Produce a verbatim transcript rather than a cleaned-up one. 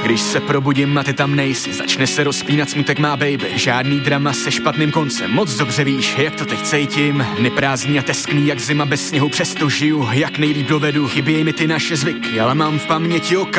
Když se probudím a ty tam nejsi, začne se rozpínat smutek má baby. Žádný drama se špatným koncem, moc dobře víš, jak to teď cítím. Neprázdný a teskný, jak zima bez sněhu, přesto žiju, jak nejlíp dovedu. Chybějí mi ty naše zvyky, ale mám v paměti oka